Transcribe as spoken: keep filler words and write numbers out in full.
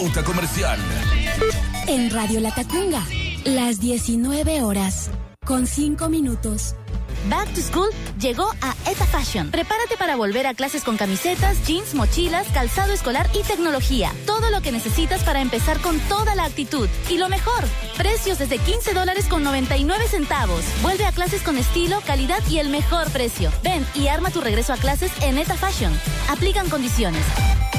Pauta comercial. En Radio Latacunga, las diecinueve horas, con cinco minutos. Back to School llegó a Eta Fashion. Prepárate para volver a clases con camisetas, jeans, mochilas, calzado escolar y tecnología. Todo lo que necesitas para empezar con toda la actitud. Y lo mejor, precios desde quince dólares con noventa y nueve centavos. Vuelve a clases con estilo, calidad y el mejor precio. Ven y arma tu regreso a clases en Eta Fashion. Aplican condiciones.